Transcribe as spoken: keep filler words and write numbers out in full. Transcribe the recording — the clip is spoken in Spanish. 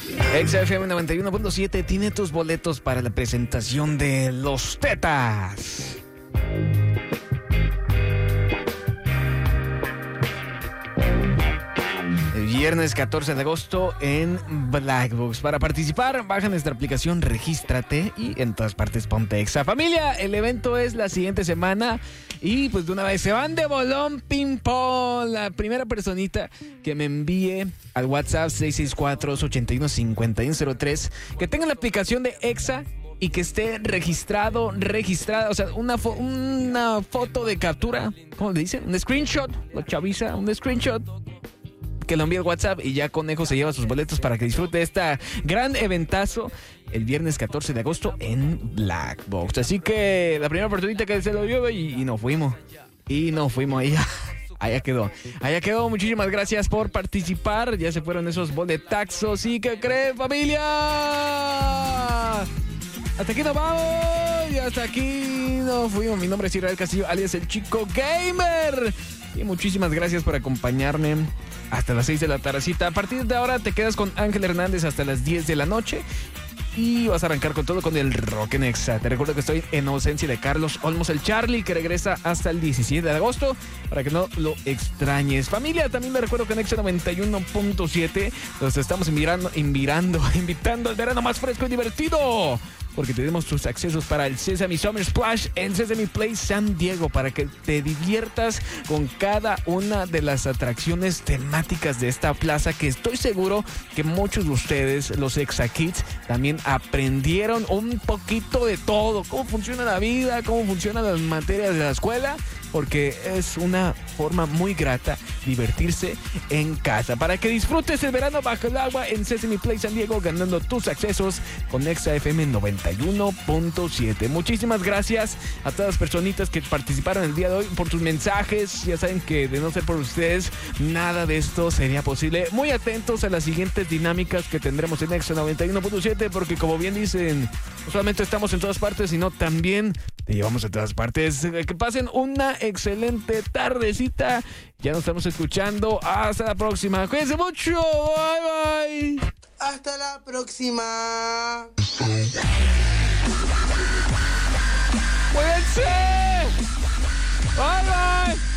Exa F M noventa y uno punto siete tiene tus boletos para la presentación de Los Tetas. El viernes catorce de agosto en Black Box. Para participar, baja nuestra aplicación, regístrate y en todas partes ponte Exa. Familia, el evento es la siguiente semana y pues de una vez se van de bolón ping pong. La primera personita que me envíe al WhatsApp seis seis cuatro, ocho uno, cinco uno cero tres, que tenga la aplicación de Exa y que esté registrado, registrada, o sea, una, fo- una foto de captura, ¿cómo le dicen? Un screenshot, lo chaviza, un screenshot, que lo envíe al WhatsApp y ya Conejo se lleva esta boletos para que disfrute de este gran eventazo el viernes catorce de agosto en Black Box. Así que la primera oportunidad que se lo lleve y, y nos fuimos. Y nos fuimos ahí. Allá quedó. Allá quedó. Muchísimas gracias por participar. Ya se fueron esos boletazos. ¿Y qué creen, familia? Hasta aquí nos vamos. Y hasta aquí nos fuimos. Mi nombre es Israel Castillo, alias el Chico Gamer. Y muchísimas gracias por acompañarme hasta las seis de la tardecita. A partir de ahora te quedas con Ángel Hernández hasta las diez de la noche. Y vas a arrancar con todo con el Rock en Exa. Te recuerdo que estoy en ausencia de Carlos Olmos, el Charlie, que regresa hasta el diecisiete de agosto, para que no lo extrañes. Familia, también me recuerdo que en Exa noventa y uno punto siete los estamos invitando, invitando, invitando al verano más fresco y divertido, porque tenemos tus accesos para el Sesame Summer Splash en Sesame Place San Diego, para que te diviertas con cada una de las atracciones temáticas de esta plaza, que estoy seguro que muchos de ustedes, los Exa Kids, también aprendieron un poquito de todo, cómo funciona la vida, cómo funcionan las materias de la escuela, porque es una forma muy grata divertirse en casa. Para que disfrutes el verano bajo el agua en Sesame Place San Diego, ganando tus accesos con Exa F M noventa y uno punto siete. Muchísimas gracias a todas las personitas que participaron el día de hoy por sus mensajes. Ya saben que de no ser por ustedes, nada de esto sería posible. Muy atentos a las siguientes dinámicas que tendremos en Exa noventa y uno punto siete, porque como bien dicen, no solamente estamos en todas partes, sino también te llevamos a todas partes. Que pasen una excelente tardecita. Ya nos estamos escuchando. Hasta la próxima. Cuídense mucho. Bye, bye. Hasta la próxima. Cuídense. Bye, bye.